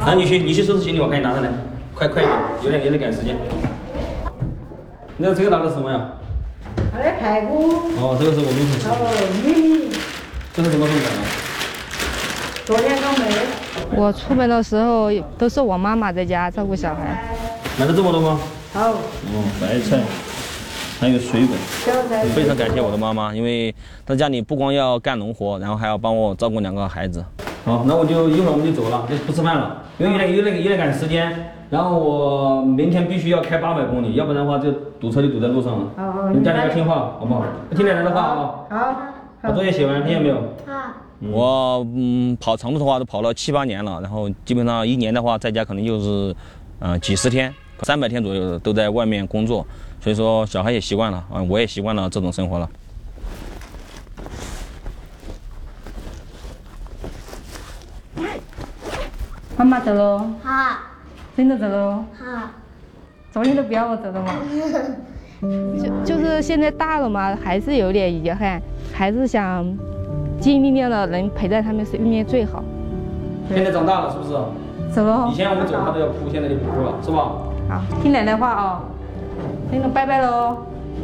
那你去收拾行李，我赶紧拿上来，快一点，有点赶时间。那这个拿的是什么呀？ 那个排骨。 哦，这个是我们同事。 哦，玉米。 这是什么时候买的？ 昨天刚买的。 我出门的时候都是我妈妈在家照顾小孩。 买了这么多吗？ 好。 白菜，还有水果。非常感谢我的妈妈，因为在家里不光要干农活，然后还要帮我照顾2个孩子。好，那一会儿我们就走了，就不吃饭了，因为有点赶时间。然后我明天必须要开800公里，要不然的话就堵车就堵在路上了。你家里要听话，好不好？听奶奶的话啊。好。把作业写完，听见没有？好。我跑长途的话都跑了7、8年了，然后基本上1年的话在家可能就是几十天，300天左右都在外面工作，所以说小孩也习惯了啊，我也习惯了这种生活了。 妈妈走喽。 好。 真的走喽。 好。 昨天都不要我走的嘛。就是现在大了嘛，还是有点遗憾，还是想尽力的能陪在他们身边最好。 现在长大了是不是？ 走喽。 以前我们走他都要哭，现在就不哭了，是吧？ 好，听奶奶话哦。真的拜拜喽。